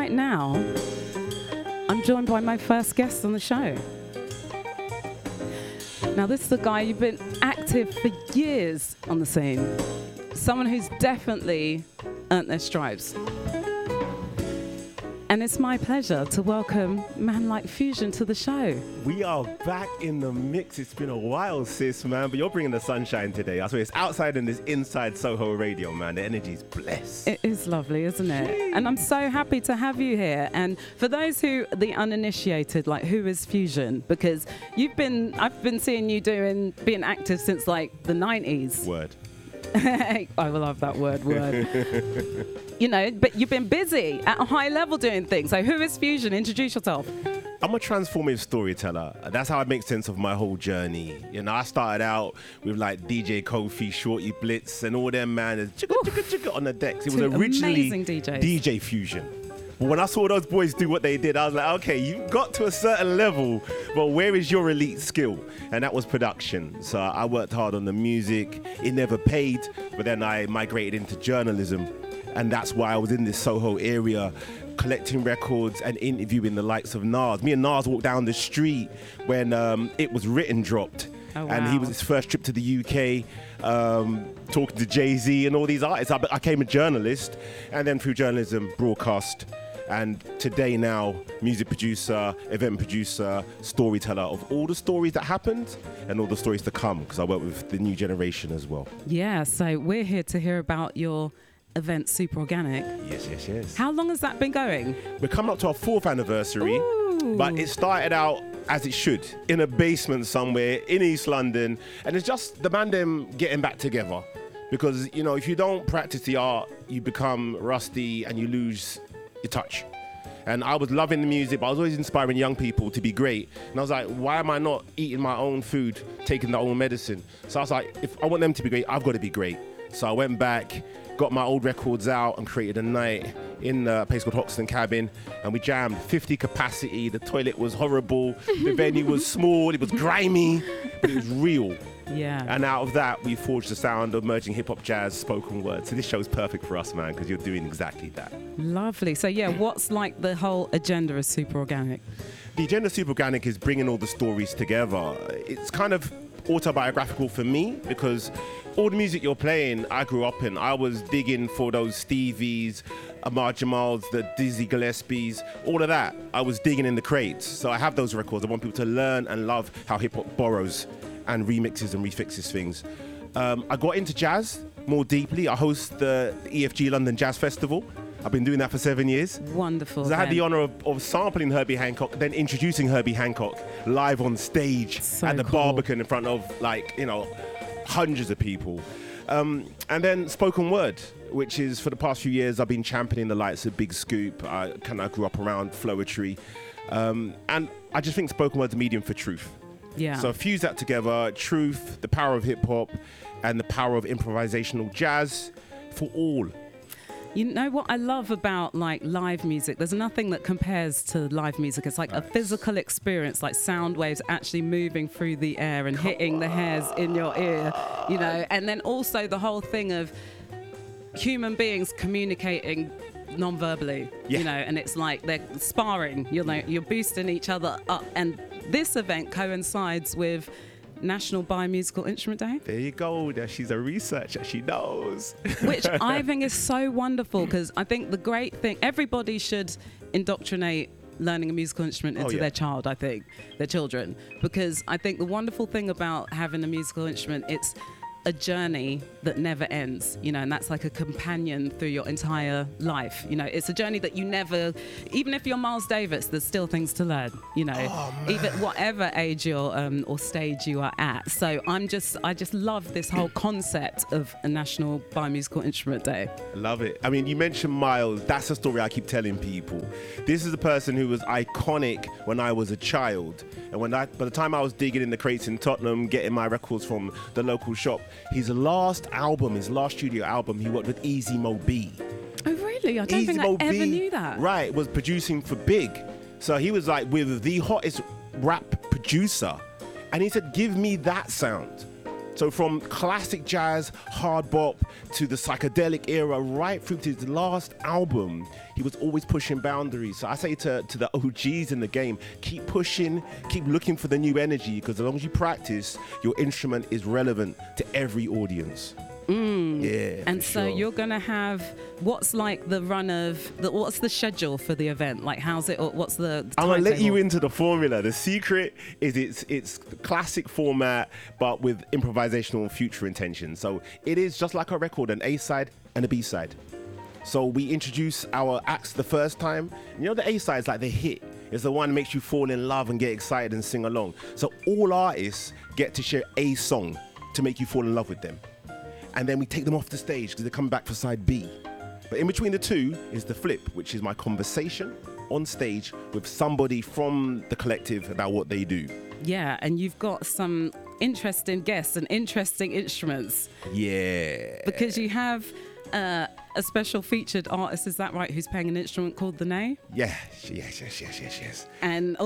right now, I'm joined by my first guest on the show. Now, this is a guy you've been active for years on the scene. Someone who's definitely earned their stripes. And it's my pleasure to welcome Man Like Fusion to the show. We are back in the mix. It's been a while, sis, man, but you're bringing the sunshine today. I swear, it's outside and it's inside Soho Radio, man. The energy's blessed. It is lovely, isn't it? And I'm so happy to have you here. And for those who, the uninitiated, like, who is Fusion? Because I've been seeing you being active since like the 90s. Word. I love that word. You know, but you've been busy at a high level doing things. So who is Fusion? Introduce yourself. I'm a transformative storyteller. That's how I make sense of my whole journey. You know, I started out with like DJ Kofi, Shorty Blitz, and all them, man, chicka on the decks. It was originally DJ Fusion. But when I saw those boys do what they did, I was like, okay, you got to a certain level, but where is your elite skill? And that was production. So I worked hard on the music. It never paid, but then I migrated into journalism. And that's why I was in this Soho area, collecting records and interviewing the likes of Nas. Me and Nas walked down the street when It Was Written dropped. Oh, wow. And he was his first trip to the UK, talking to Jay-Z and all these artists. I became a journalist, and then through journalism, broadcast. And today now, music producer, event producer, storyteller of all the stories that happened and all the stories to come, because I work with the new generation as well. Yeah, so we're here to hear about your event, Super Organic. Yes. How long has that been going? We're coming up to our 4th anniversary, but it started out as it should, in a basement somewhere in East London. And it's just the man them getting back together. Because, you know, if you don't practice the art, you become rusty and you lose your touch. And I was loving the music, but I was always inspiring young people to be great. And I was like, why am I not eating my own food, taking their own medicine? So I was like, if I want them to be great, I've got to be great. So I went back, got my old records out and created a night in a place called Hoxton Cabin, and we jammed 50 capacity. The toilet was horrible, the venue was small, it was grimy, but it was real. Yeah. And out of that, we forged the sound of merging hip-hop, jazz, spoken word. So this show's perfect for us, man, because you're doing exactly that. Lovely. So yeah, what's like the whole agenda of Super Organic? The agenda of Super Organic is bringing all the stories together. It's kind of autobiographical for me, because all the music you're playing, I grew up in. I was digging for those Stevies, Amar Jamals, the Dizzy Gillespies, all of that. I was digging in the crates. So I have those records. I want people to learn and love how hip-hop borrows and remixes and refixes things. I got into jazz more deeply. I host the EFG London Jazz Festival. I've been doing that for 7 years. Wonderful. So I had the honor of sampling Herbie Hancock, then introducing Herbie Hancock live on stage at the Barbican in front of, like, you know, hundreds of people. And then spoken word, which is, for the past few years, I've been championing the likes of Big Scoop. I grew up around Flowetry. And I just think spoken word's a medium for truth. Yeah. So fuse that together, truth, the power of hip hop, and the power of improvisational jazz for all. You know what I love about like live music? There's nothing that compares to live music. It's like a physical experience, like sound waves actually moving through the air and hitting the hairs in your ear, you know. And then also the whole thing of human beings communicating non-verbally, you know, and it's like they're sparring, you know, you're boosting each other up. And this event coincides with National Biomusical Instrument Day. There you go. She's a researcher. She knows. Which I think is so wonderful, because I think the great thing, everybody should indoctrinate learning a musical instrument into their child, I think, their children. Because I think the wonderful thing about having a musical instrument, it's a journey that never ends, you know, and that's like a companion through your entire life. You know, it's a journey that you never, even if you're Miles Davis, there's still things to learn, you know, even whatever age you're or stage you are at. So I just love this whole concept of a National Biomusical Instrument Day. Love it. I mean, you mentioned Miles. That's a story I keep telling people. This is a person who was iconic when I was a child. And by the time I was digging in the crates in Tottenham, getting my records from the local shop, his last studio album, he worked with Easy Mo B. Oh, really? I don't think I ever knew that. Right, was producing for Big. So he was like with the hottest rap producer. And he said, give me that sound. So from classic jazz, hard bop, to the psychedelic era, right through to his last album, he was always pushing boundaries. So I say to the OGs in the game, keep pushing, keep looking for the new energy, because as long as you practice, your instrument is relevant to every audience. Yeah, and so you're gonna have what's like the run of what's the schedule for the event? Like how's it? Or what's the I'm gonna let you into the formula. The secret is it's classic format, but with improvisational and future intention. So it is just like a record, an A side and a B side. So we introduce our acts the first time. You know, the A side is like the hit. It's the one that makes you fall in love and get excited and sing along. So all artists get to share a song to make you fall in love with them. And then we take them off the stage because they're coming back for side B. But in between the two is the flip, which is my conversation on stage with somebody from the collective about what they do. Yeah, and you've got some interesting guests and interesting instruments. Yeah. Because you have a special featured artist, is that right, who's playing an instrument called the ney? Yeah, yes. And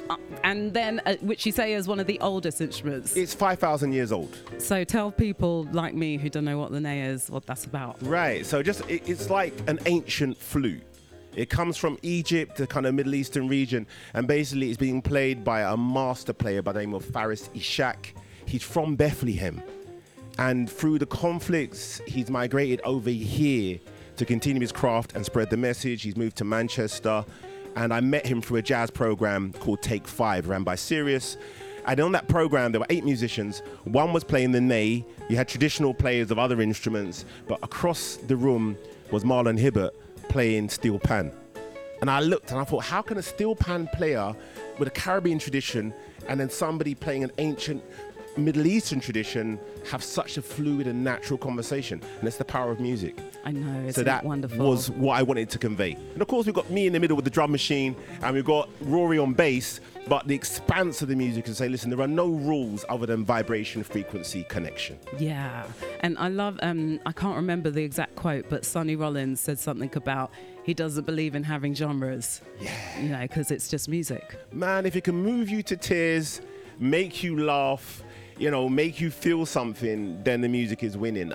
which you say is one of the oldest instruments. It's 5,000 years old. So tell people like me who don't know what the ney is, what that's about. Right, so it's like an ancient flute. It comes from Egypt, the kind of Middle Eastern region, and basically it's being played by a master player by the name of Faris Ishak. He's from Bethlehem. And through the conflicts, he's migrated over here to continue his craft and spread the message. He's moved to Manchester. And I met him through a jazz program called Take 5, ran by Sirius. And on that program, there were 8 musicians. One was playing the ney. You had traditional players of other instruments. But across the room was Marlon Hibbert playing steel pan. And I looked and I thought, how can a steel pan player with a Caribbean tradition and then somebody playing an ancient Middle Eastern tradition have such a fluid and natural conversation? And it's the power of music. I know, isn't so that it wonderful? Was what I wanted to convey. And of course we've got me in the middle with the drum machine, and we've got Rory on bass, but the expanse of the music is say, listen, there are no rules other than vibration, frequency, connection. Yeah, and I love, I can't remember the exact quote, but Sonny Rollins said something about he doesn't believe in having genres. Yeah. You know, because it's just music. Man, if it can move you to tears, make you laugh, you know, make you feel something, then the music is winning.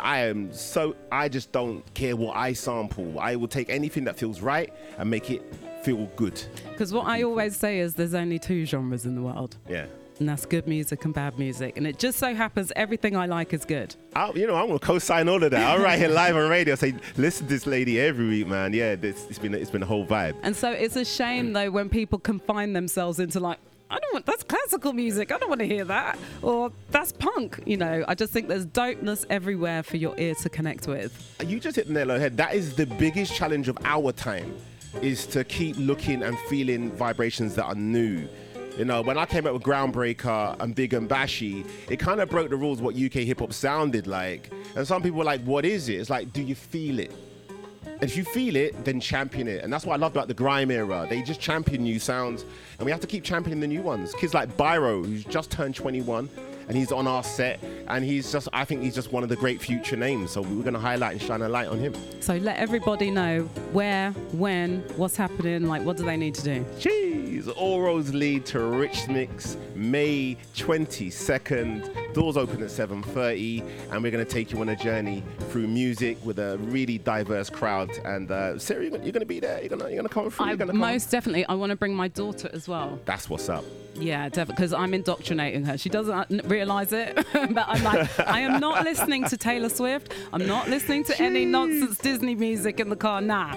I just don't care what I sample. I will take anything that feels right and make it feel good. Because what I always say is there's only 2 genres in the world. Yeah. And that's good music and bad music. And it just so happens everything I like is good. I'm going to co-sign all of that. I'll write here live on radio, say, listen to this lady every week, man. Yeah, it's been a whole vibe. And so it's a shame, though, when people confine themselves into like, that's classical music, I don't want to hear that. Or that's punk, you know. I just think there's dopeness everywhere for your ear to connect with. You just hit the nail on the head. That is the biggest challenge of our time, is to keep looking and feeling vibrations that are new. You know, when I came up with Groundbreaker and Big and Bashy, it kind of broke the rules what UK hip-hop sounded like. And some people were like, what is it? It's like, do you feel it? And if you feel it, then champion it. And that's what I love about the grime era. They just champion new sounds, and we have to keep championing the new ones. Kids like Byro, who's just turned 21, and he's on our set, and I think he's just one of the great future names. So we're going to highlight and shine a light on him. So let everybody know where, when, what's happening, like what do they need to do? Jeez, all roads lead to Rich Mix, May 22nd. Doors open at 7:30, and we're going to take you on a journey through music with a really diverse crowd. And Sarah, you're going to be there. You're going to come through. Most definitely. I want to bring my daughter as well. That's what's up. Yeah, definitely, because I'm indoctrinating her. She doesn't realise it, but I'm like, I am not listening to Taylor Swift. I'm not listening to any nonsense Disney music in the car. Nah.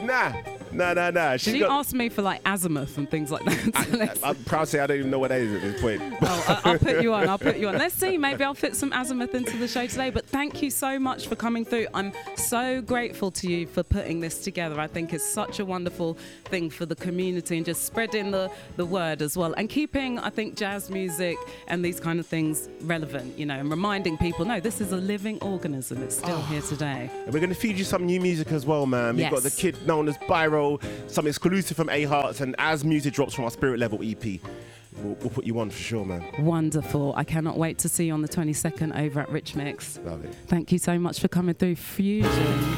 She asked me for like Azimuth and things like that. I'm proud to say I don't even know what that is at this point. I'll put you on. Let's see, maybe I'll fit some Azimuth into the show today. But thank you so much for coming through. I'm so grateful to you for putting this together. I think it's such a wonderful thing for the community, and just spreading the word as well, and keeping, I think, jazz music and these kind of things relevant, you know, and reminding people, no, this is a living organism. It's still here today. And we're going to feed you some new music as well, man. We've got the kid known as Byro, some exclusive from A-Hearts, and as music drops from our Spirit Level EP, we'll put you on for sure, man. Wonderful. I cannot wait to see you on the 22nd over at Rich Mix. Love it. Thank you so much for coming through Fusion.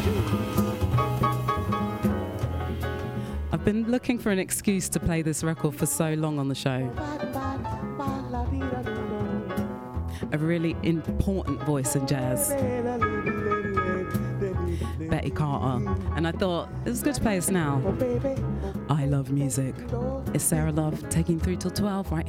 I've been looking for an excuse to play this record for so long on the show. a really important voice in jazz, Betty Carter. And I thought, it was good to play this now. I Love Music. It's Sarah Love taking 3 till 12 right here.